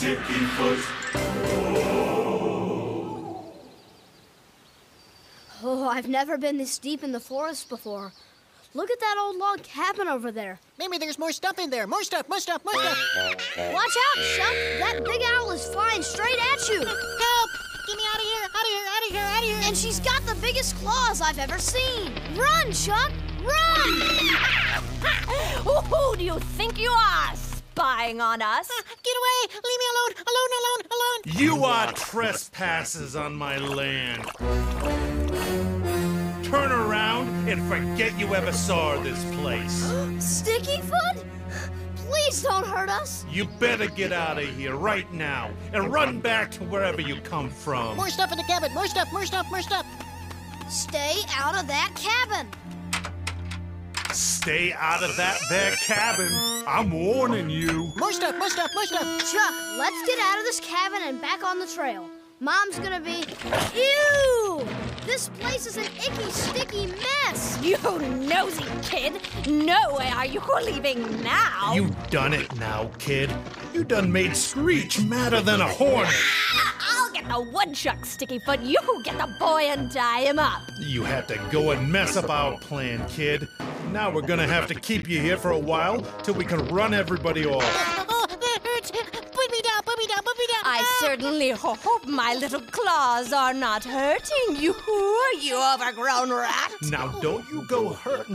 Stickyfoot. Oh, I've never been this deep in the forest before. Look at that old log cabin over there. Maybe there's more stuff in there. More stuff, more stuff, more stuff. Watch out, Chuck. That big owl is flying straight at you. Help! Get me out of here, out of here, out of here, out of here. And she's got the biggest claws I've ever seen. Run, Chuck, run! Who do you think you are, spying on us? Get away! Leave me alone! Alone, alone, alone! You are trespassers on my land. Turn around and forget you ever saw this place. Stickyfoot? Please don't hurt us. You better get out of here right now and run back to wherever you come from. More stuff in the cabin! More stuff, more stuff, more stuff! Stay out of that cabin. Stay out of that there cabin. I'm warning you. More stuff, more stuff, more stuff! Chuck, let's get out of this cabin and back on the trail. Mom's gonna be... Ew! This place is an icky, sticky mess. You nosy kid! No way are you leaving now! You done it now, kid. You done made Screech madder than a hornet. I'll get the woodchuck, Stickyfoot. You get the boy and tie him up. You had to go and mess up our plan, kid. Now we're gonna have to keep you here for a while till we can run everybody off. Oh, that hurts! Put me down, put me down, put me down! I certainly hope my little claws are not hurting you, you overgrown rat. Now don't you go hurting